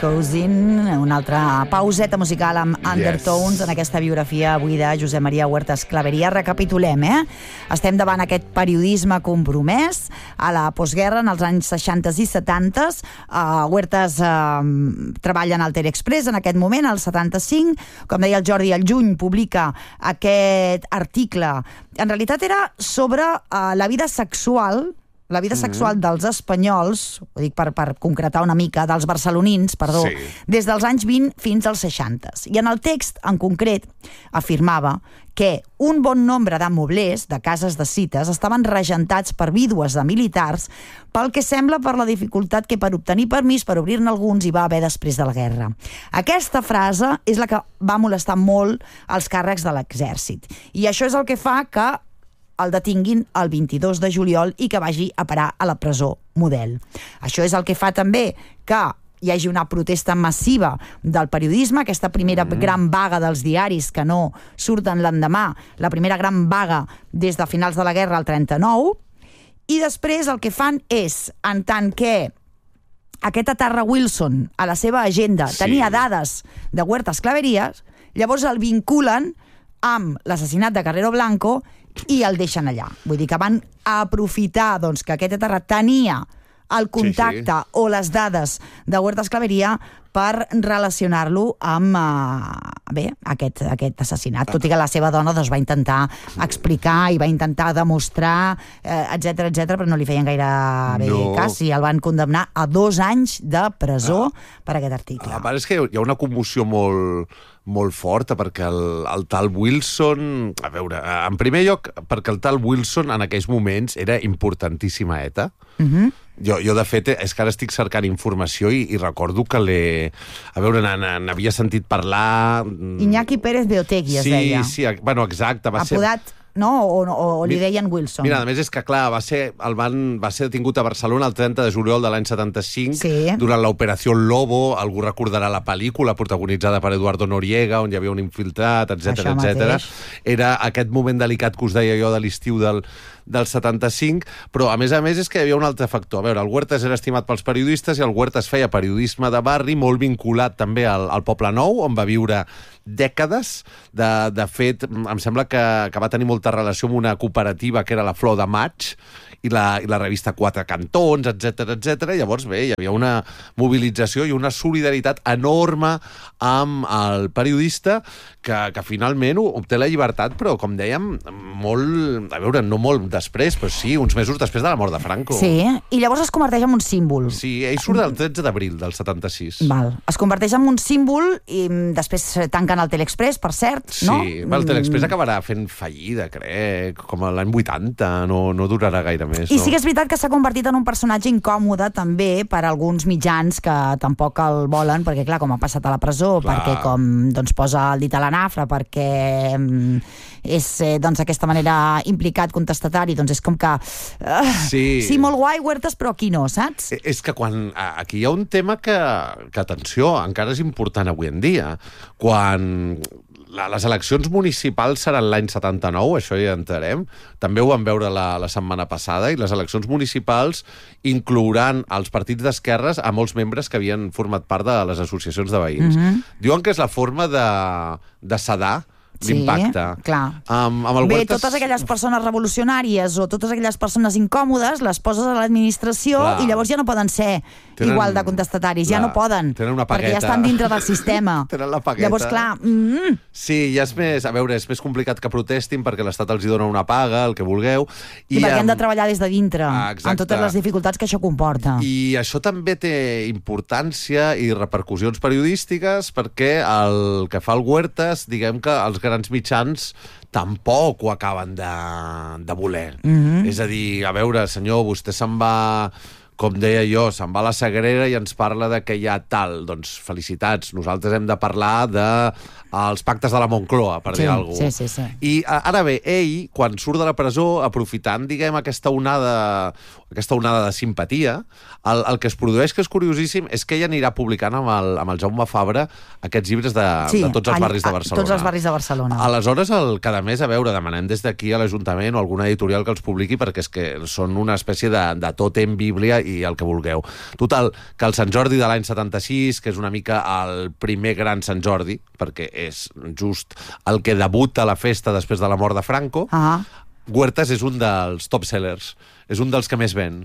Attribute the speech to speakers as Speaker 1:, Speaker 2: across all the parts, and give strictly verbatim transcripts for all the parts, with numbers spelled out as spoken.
Speaker 1: Cousin, una altra pauseta musical amb Undertones yes. en aquesta biografia avui de Josep Maria Huertas Clavería. Recapitulem, eh? Estem davant aquest periodisme compromès a la postguerra, en els anys seixanta i setanta. Uh, Huertas uh, treballa en el Telexpress en aquest moment, al setanta-cinc. Com deia el Jordi, al juny publica aquest article. En realitat era sobre uh, la vida sexual la vida sexual mm-hmm. dels espanyols, ho dic per, per concretar una mica, dels barcelonins, perdó, sí. des dels anys vint fins als seixanta. I en el text, en concret, afirmava que un bon nombre de moblers, de cases de cites, estaven regentats per vídues de militars, pel que sembla per la dificultat que per obtenir permís per obrir-ne alguns hi va haver després de la guerra. Aquesta frase és la que va molestar molt els càrrecs de l'exèrcit. I això és el que fa que el detinguin el vint-i-dos de juliol i que vagi a parar a la presó Model. Això és el que fa també que hi hagi una protesta massiva del periodisme, aquesta primera mm. gran vaga dels diaris que no surten l'endemà, la primera gran vaga des de finals de la guerra al trenta-nou, i després el que fan és, en tant que aquest Atarra Wilson a la seva agenda sí. tenia dades de Huertas Claverías, llavors el vinculen amb l'assassinat de Carrero Blanco i el deixen allà. Vull dir que van aprofitar doncs, que aquest Atarra tenia el contacte sí, sí. o les dades de Huertas Clavería per relacionar-lo amb uh, bé, aquest, aquest assassinat, tot i que la seva dona doncs, va intentar explicar i va intentar demostrar, eh, etcètera, etcètera, però no li feien gaire bé no. cas i el van condemnar a dos anys de presó ah. per aquest article.
Speaker 2: A part és que hi ha una commoció molt, molt forta perquè el, el tal Wilson, a veure, en primer lloc perquè el tal Wilson en aquells moments era importantíssima ETA. Mhm. Uh-huh. Jo, jo, de fet, és que ara estic cercant informació i, i recordo que l'he... A veure, n'havia sentit parlar...
Speaker 1: Iñaki Pérez Beotegui, es
Speaker 2: sí,
Speaker 1: deia.
Speaker 2: Sí, sí, bueno, exacte. Va
Speaker 1: Apodat...
Speaker 2: ser...
Speaker 1: no? O, o, o li deien Wilson.
Speaker 2: Mira, a més és que, clar, va ser, el van, va ser detingut a Barcelona el trenta de juliol de l'any setanta-cinc, sí. durant l'Operació Lobo. Algú recordarà la pel·lícula protagonitzada per Eduardo Noriega, on hi havia un infiltrat, etcètera, etcètera. Era aquest moment delicat que us deia jo de l'estiu del, del setanta-cinc, però a més a més és que hi havia un altre factor. A veure, el Huertas era estimat pels periodistes i el Huertas feia periodisme de barri, molt vinculat també al, al Poble Nou, on va viure dècades. De, de fet, em sembla que, que va tenir molta relació amb una cooperativa que era la Flor de Maig i la, i la revista Quatre Cantons, etcètera, etcètera. Llavors, bé, hi havia una mobilització i una solidaritat enorme amb el periodista que, que finalment obté la llibertat, però, com dèiem, molt, a veure, no molt després, però sí, uns mesos després de la mort de Franco.
Speaker 1: Sí, i llavors es converteix en un símbol.
Speaker 2: Sí, ell surt el tretze d'abril del setanta-sis.
Speaker 1: Val. Es converteix en un símbol i després tanquen el Telexpress, per cert,
Speaker 2: sí,
Speaker 1: no?
Speaker 2: Sí, el Telexpress acabarà fent fallida, crec, com l'any vuitanta, no, no durarà gaire més.
Speaker 1: I
Speaker 2: no?
Speaker 1: sí que és veritat que s'ha convertit en un personatge incòmode també per a alguns mitjans que tampoc el volen, perquè clar, com ha passat a la presó, clar. perquè com doncs, posa el dit a la nafra, perquè és doncs d'aquesta manera implicat, contestatari, doncs és com que uh, sí. sí, molt guai Huertas, però aquí no, saps?
Speaker 2: És que quan aquí hi ha un tema que, que atenció, encara és important avui en dia. Quan les eleccions municipals seran l'any setanta-nou, això ja entrarem. També ho vam veure la, la setmana passada, i les eleccions municipals inclouran els partits d'esquerres a molts membres que havien format part de les associacions de veïns. Mm-hmm. Diuen que és la forma de, de sedar l'impacte.
Speaker 1: Sí, clar.
Speaker 2: Um, amb el
Speaker 1: Bé,
Speaker 2: Huertas...
Speaker 1: totes aquelles persones revolucionàries o totes aquelles persones incòmodes les poses a l'administració i llavors ja no poden ser tenen... igual de contestataris, clar. ja no poden.
Speaker 2: Tenen una pagueta.
Speaker 1: Perquè ja estan dintre del sistema.
Speaker 2: Tenen la pagueta.
Speaker 1: Llavors, clar... Mm.
Speaker 2: Sí, ja és més... A veure, és més complicat que protestin perquè l'Estat els hi dona una paga, el que vulgueu.
Speaker 1: I, I perquè um... han de treballar des de dintre, ah, amb totes les dificultats que això comporta.
Speaker 2: I això també té importància i repercussions periodístiques perquè el que fa el Huertas, diguem que els grans mitjans tampoc ho acaben de, de voler. Mm-hmm. És a dir, a veure, senyor, vostè se'n va, com deia jo, se'n va a la Sagrera i ens parla de que hi ha tal. Doncs felicitats, nosaltres hem de parlar de els pactes de la Moncloa, per
Speaker 1: sí,
Speaker 2: dir alguna cosa.
Speaker 1: Sí, sí, sí.
Speaker 2: I ara bé, ell, quan surt de la presó, aprofitant, diguem, aquesta onada aquesta onada de simpatia, el, el que es produeix, que és curiosíssim, és que ella anirà publicant amb el, amb el Jaume Fabra aquests llibres de,
Speaker 1: sí,
Speaker 2: de tots els
Speaker 1: all,
Speaker 2: barris de Barcelona.
Speaker 1: Tots els barris de Barcelona.
Speaker 2: Aleshores, el, cada mes, a veure, demanem des d'aquí a l'Ajuntament o alguna editorial que els publiqui, perquè és que són una espècie de, de tòtem, bíblia i el que vulgueu. Total, que el Sant Jordi de l'any setanta-sis, que és una mica el primer gran Sant Jordi, perquè és just el que debuta la festa després de la mort de Franco,
Speaker 1: ah.
Speaker 2: Huertas és un dels top sellers, és un dels que més ven.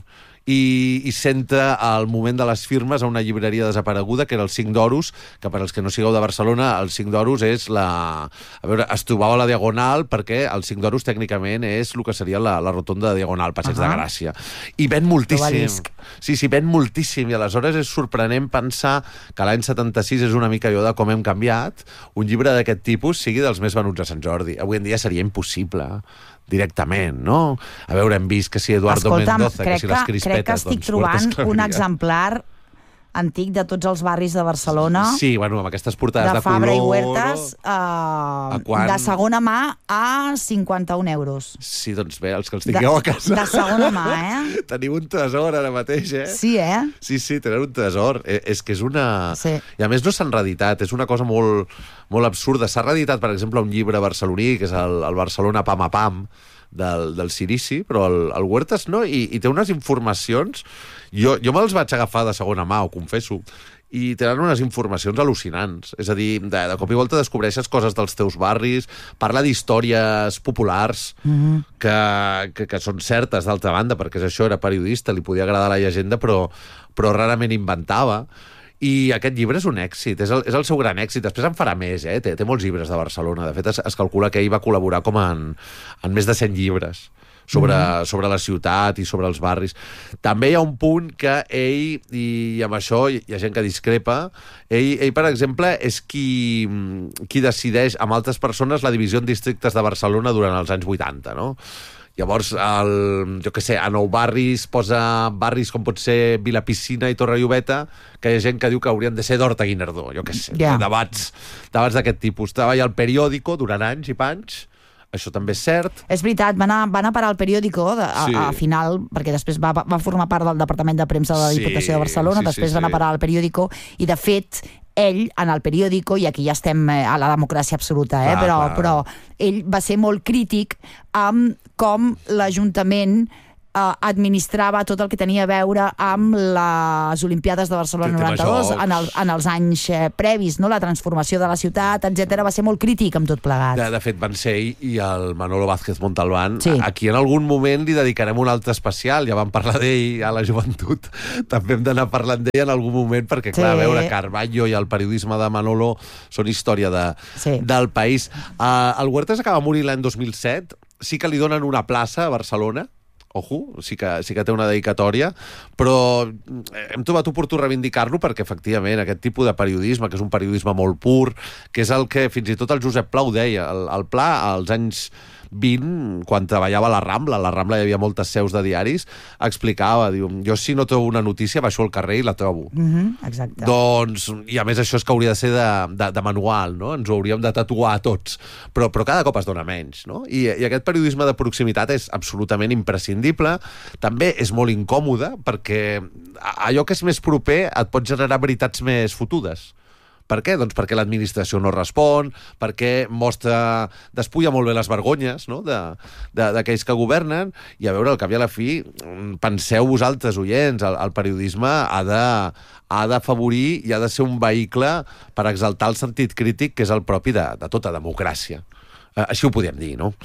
Speaker 2: I, i senta al moment de les firmes a una llibreria desapareguda, que era el Cinc d'Oros, que per als que no sigueu de Barcelona, el Cinc d'Oros és la... A veure, es trobava a la Diagonal, perquè el Cinc d'Oros tècnicament és el que seria la, la rotonda de Diagonal, Passeig uh -huh. de Gràcia. I ven moltíssim. Sí, sí, ven moltíssim. I aleshores és sorprenent pensar que l'any setanta-sis és una mica allò de com hem canviat. Un llibre d'aquest tipus sigui dels més venuts a Sant Jordi. Avui en dia seria impossible directament, no? A veure, hem vist que si Eduardo
Speaker 1: Escolta'm,
Speaker 2: Mendoza, que si les crispetes...
Speaker 1: crec que estic
Speaker 2: doncs,
Speaker 1: trobant un exemplar antic de tots els barris de Barcelona.
Speaker 2: Sí, bueno, amb aquestes portades de,
Speaker 1: de Fabra
Speaker 2: color...
Speaker 1: i Huertas, uh, quan... de segona mà a cinquanta-un euros.
Speaker 2: Sí, doncs bé, els que els tingueu
Speaker 1: de,
Speaker 2: a casa...
Speaker 1: De segona mà, eh?
Speaker 2: Teniu un tresor ara mateix, eh?
Speaker 1: Sí, eh?
Speaker 2: Sí, sí, tenen un tresor. Eh, és que és una...
Speaker 1: Sí.
Speaker 2: I a més no s'han reeditat, és una cosa molt, molt absurda. S'ha reeditat, per exemple, un llibre barceloní, que és el, el Barcelona Pam a Pam, del, del Sirici, però el, el Huertas no, i, i té unes informacions... Jo, jo me'ls vaig agafar de segona mà, ho confesso, i tenen unes informacions al·lucinants. És a dir, de, de cop i volta descobreixes coses dels teus barris, parla d'històries populars mm-hmm. que, que, que són certes, d'altra banda, perquè és això, era periodista, li podia agradar la llegenda, però, però rarament inventava. I aquest llibre és un èxit, és el, és el seu gran èxit. Després en farà més, eh? Té, té molts llibres de Barcelona. De fet, es, es calcula que ell va col·laborar com en, en més de cent llibres sobre, mm-hmm. sobre la ciutat i sobre els barris. També hi ha un punt que ell, i amb això hi ha gent que discrepa, ell, ell per exemple, és qui, qui decideix amb altres persones la divisió en districtes de Barcelona durant els anys vuitanta, no? Llavors, el, jo què sé, a Nou Barris posa barris com pot ser Vilapicina i Torre Llobeta, que hi ha gent que diu que haurien de ser d'Horta Guinardó, jo què sé, yeah. debats, debats d'aquest tipus. Treballa al Periódico durant anys i panys, això també és cert.
Speaker 1: És veritat, va anar, va anar a parar al Periódico de, a, sí. a final, perquè després va, va formar part del Departament de Premsa de la Diputació sí, de Barcelona, sí, després sí, va anar a parar al Periódico, i de fet ell, en el Periódico, i aquí ja estem a la democràcia absoluta, eh?
Speaker 2: Clar,
Speaker 1: però,
Speaker 2: clar.
Speaker 1: però ell va ser molt crític amb com l'Ajuntament eh, administrava tot el que tenia a veure amb les Olimpiades de Barcelona noranta-dos en, el, en els anys eh, previs, no? La transformació de la ciutat, etcètera. Va ser molt crític amb tot plegat.
Speaker 2: De, de fet, van ser ell i el Manolo Vázquez Montalbán.
Speaker 1: Sí.
Speaker 2: Aquí en algun moment li dedicarem un altre especial, ja vam parlar d'ell a la joventut, també hem d'anar parlant d'ell en algun moment, perquè clar, sí. a veure, Carballo i el periodisme de Manolo són història de, sí. del país. Uh, el Huertas acaba morint l'any dos mil set, sí que li donen una plaça a Barcelona, ojo, sí que, sí que té una dedicatòria, però hem trobat oportú reivindicar-lo perquè, efectivament, aquest tipus de periodisme, que és un periodisme molt pur, que és el que fins i tot el Josep Pla ho deia. El, el Pla, als anys vint, quan treballava a la Rambla, a la Rambla hi havia moltes seus de diaris, explicava, diu, jo si no trobo una notícia baixo al carrer i la trobo.
Speaker 1: Mm-hmm, exacte.
Speaker 2: Doncs, i a més això és que hauria de ser de, de, de manual, no? Ens ho hauríem de tatuar a tots, però, però cada cop es dona menys, no? I, i aquest periodisme de proximitat és absolutament imprescindible, també és molt incòmode, perquè allò que és més proper et pot generar veritats més fotudes. Per què? Doncs perquè l'administració no respon, perquè mostra, despulla molt bé les vergonyes, no? d'aquells que governen, i a veure, al cap i a la fi, penseu vosaltres, oients, el, el periodisme ha de, ha d'afavorir i ha de ser un vehicle per exaltar el sentit crític, que és el propi de, de tota democràcia. Eh, així ho podem dir, no?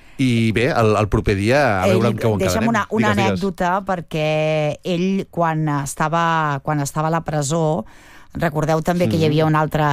Speaker 2: I bé, el, el proper dia a veure amb què ho encadenem.
Speaker 1: Deixa'm una, una
Speaker 2: digues,
Speaker 1: anècdota, digues. Perquè ell, quan estava, quan estava a la presó, recordeu també que hi havia un altre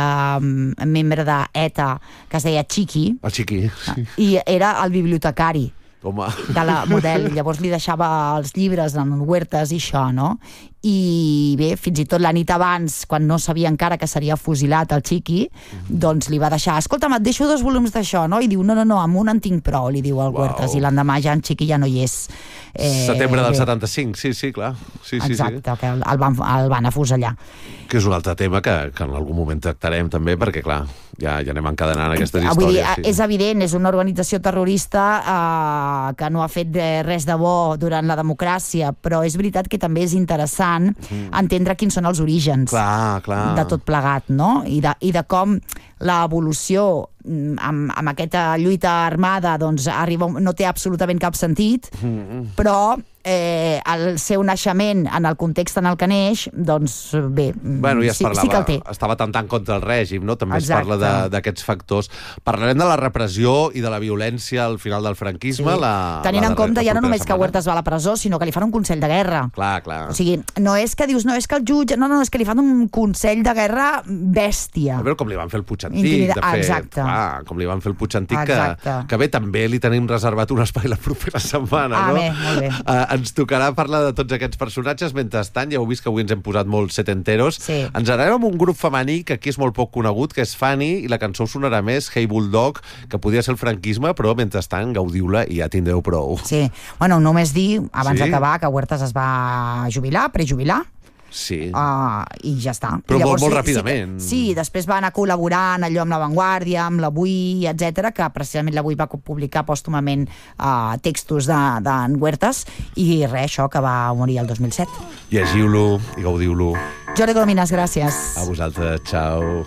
Speaker 1: membre d'ETA que es deia Chiqui.
Speaker 2: El Chiqui, sí.
Speaker 1: I era el bibliotecari.
Speaker 2: Home.
Speaker 1: De la Model. Llavors li deixava els llibres en Huertas i això, no? i bé, fins i tot la nit abans, quan no sabia encara que seria fusilat el Chiqui, doncs li va deixar, escolta'm, et deixo dos volums d'això, no? I diu, no, no, no, amb un en tinc prou, li diu al Huertas, i l'endemà ja en Chiqui ja no hi és.
Speaker 2: Eh, Setembre del bé. setanta-cinc, sí, sí, clar. Sí,
Speaker 1: Exacte,
Speaker 2: sí, sí.
Speaker 1: que el, el, van, el van afusellar.
Speaker 2: Que és un altre tema que, que en algun moment tractarem també, perquè clar, ja, ja anem encadenant aquestes històries.
Speaker 1: Vull dir,
Speaker 2: sí.
Speaker 1: És evident, és una organització terrorista eh, que no ha fet res de bo durant la democràcia, però és veritat que també és interessant mm. entendre quins són els orígens
Speaker 2: clar, clar.
Speaker 1: de tot plegat, no? I de, i de com l'evolució amb, amb aquesta lluita armada doncs, arriba, no té absolutament cap sentit, mm. però eh, el seu naixement en el context en el que neix, doncs bé,
Speaker 2: bueno, ja es
Speaker 1: sí,
Speaker 2: parlava,
Speaker 1: sí que el té.
Speaker 2: Estava tentant contra el règim, no? També
Speaker 1: Exacte.
Speaker 2: es parla d'aquests factors. Parlarem de la repressió i de la violència al final del franquisme.
Speaker 1: Sí.
Speaker 2: La,
Speaker 1: Tenint
Speaker 2: la
Speaker 1: en compte ja no només
Speaker 2: setmana.
Speaker 1: que Huertas va a la presó, sinó que li fan un consell de guerra.
Speaker 2: Clar, clar.
Speaker 1: O sigui, no és que dius, no, és que el jutge... No, no, és que li fan un consell de guerra bèstia.
Speaker 2: A veure com li van fer el Puig Antic,
Speaker 1: Intimida...
Speaker 2: de fet.
Speaker 1: Exacte.
Speaker 2: Clar, com li van fer el Puig Antic,
Speaker 1: que,
Speaker 2: que bé, també li tenim reservat un espai la propera setmana,
Speaker 1: ah,
Speaker 2: no?
Speaker 1: Bé, molt bé.
Speaker 2: Uh, ens tocarà parlar de tots aquests personatges. Mentrestant, ja heu vist que avui ens hem posat molt setenteros.
Speaker 1: Sí.
Speaker 2: Ens anem amb un grup femení que aquí és molt poc conegut, que és Fanny, i la cançó sonarà més, Hey Bulldog, que podia ser el franquisme, però mentrestant gaudiu-la i ja tindreu prou.
Speaker 1: Sí. Bueno, només dir, abans
Speaker 2: sí?
Speaker 1: d'acabar, que Huertas es va jubilar, prejubilar,
Speaker 2: Sí.
Speaker 1: Uh, i ja està.
Speaker 2: Però
Speaker 1: I llavors,
Speaker 2: molt, molt
Speaker 1: sí,
Speaker 2: ràpidament.
Speaker 1: Sí, sí, després va anar col·laborant allò amb La Vanguardia, amb l'Avui, etcètera, que precisament l'Avui va publicar pòstumament uh, textos d'en de, Huertas, i res, això, que va morir el dos mil set.
Speaker 2: Llegiu-lo i gaudiu-lo.
Speaker 1: Jordi Colomines, gràcies.
Speaker 2: A vosaltres, ciao.